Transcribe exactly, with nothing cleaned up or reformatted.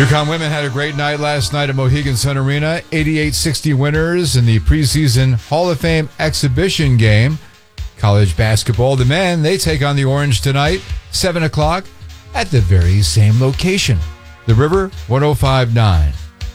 UConn women had a great night last night at Mohegan Sun Arena. eighty-eight sixty winners in the preseason Hall of Fame exhibition game. College basketball, the men, they take on the Orange tonight, seven o'clock, at the very same location. The River, one oh five point nine.